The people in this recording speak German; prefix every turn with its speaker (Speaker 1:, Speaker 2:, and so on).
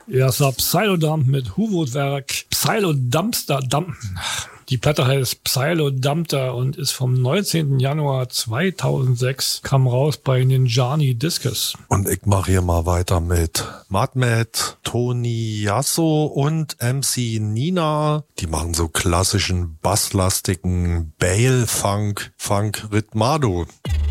Speaker 1: Erster Psylodump mit Huwood-Werk. Psylodumpster. Die Platte heißt Psylodumpter und ist vom 19. Januar 2006. Kam raus bei Ninjani Discus.
Speaker 2: Und ich mache hier mal weiter mit Madmet, Tony Yasso und MC Nina. Die machen so klassischen basslastigen Bale-Funk, Funk Ritmado.